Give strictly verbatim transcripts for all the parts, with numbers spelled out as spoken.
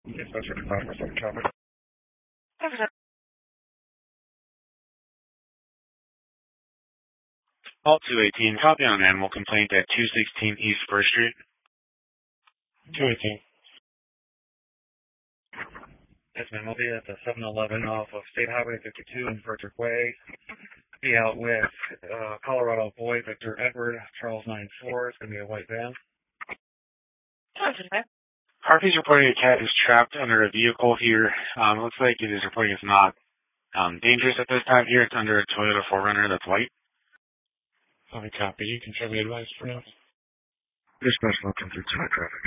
Yes, that's right. five percent traffic. five percent. Call two eighteen, copy on an animal complaint at two sixteen East First Street. two eighteen. Yes, ma'am. I'll be at the seven eleven off of State Highway fifty-two in Frederick Way. Be out with uh, Colorado boy Victor Edward, Charles nine four. It's going to be a white van. Harvey's reporting a cat is trapped under a vehicle here. Um, looks like it is reporting it's not um, dangerous at this time here. It's under a Toyota four runner that's white. Copy, copy. You can show me advice for now. Dispatch will come through tonight traffic.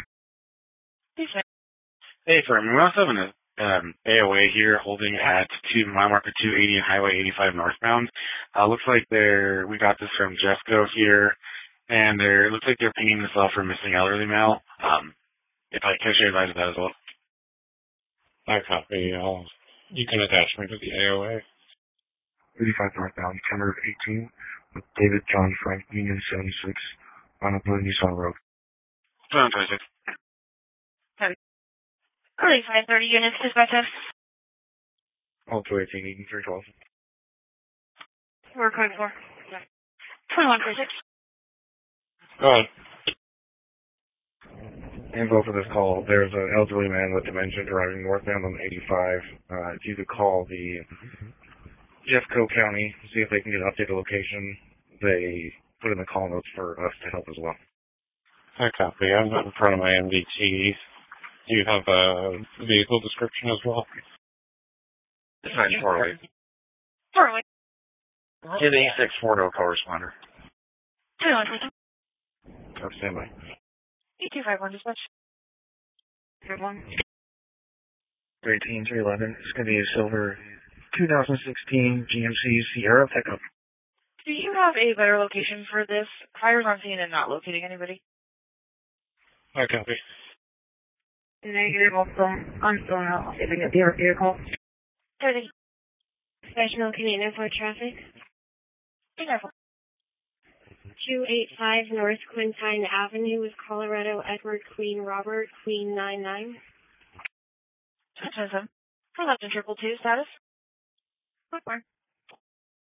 Hey, firm. We also have an um, A O A here holding at two mile marker two eighty and Highway eighty-five northbound. Uh, looks like they're we got this from Jeffco here, and they're it looks like they're pinging this off for missing elderly male. Um, if I can share advice of that as well. I copy. I'll, you can attach me to the A O A. eighty-five northbound, camera eighteen, with David John Frank, Union seventy-six, on a blue Nissan Rogue. twenty-six. Early five thirty units, dispatch. All two eighteen, Eden three twelve. We're code four. twenty-one thirty-six. Go ahead. Info for this call. There's an elderly man with dementia driving northbound on eighty-five. Uh, if you could call the Jeffco County, see if they can get an updated location. They put in the call notes for us to help as well. I copy. I'm in front of my M D T. Do you have a vehicle description as well? It's nine four eight. four oh eight. Give the six four to a corresponder. twenty-one thirty-six. Copy, stand by. eight two five one, dispatch. Good one. eighteen three eleven. It's going to be a silver two thousand sixteen G M C Sierra pickup. Do you have a better location for this? Fires on scene and not locating anybody. I copy. Negative, also. I'm still out. If I get the vehicle. thirty. Special Canadian for traffic. Be careful. two eighty-five North Quintine Avenue with Colorado Edward Queen Robert Queen nine nine. Attention. For left and triple two status. Quick one.